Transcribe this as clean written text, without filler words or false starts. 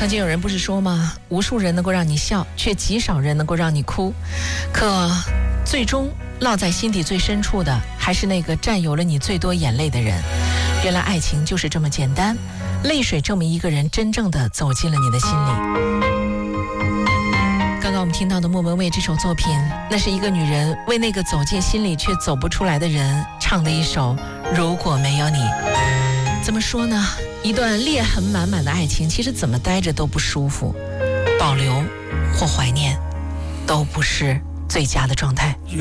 曾经有人不是说吗？无数人能够让你笑，却极少人能够让你哭。可最终落在心底最深处的，还是那个占有了你最多眼泪的人。原来爱情就是这么简单，泪水证明一个人真正的走进了你的心里。刚刚我们听到的莫文蔚这首作品，那是一个女人为那个走进心里却走不出来的人唱的一首《如果没有你》。怎么说呢？一段裂痕满满的爱情，其实怎么待着都不舒服，保留或怀念都不是最佳的状态。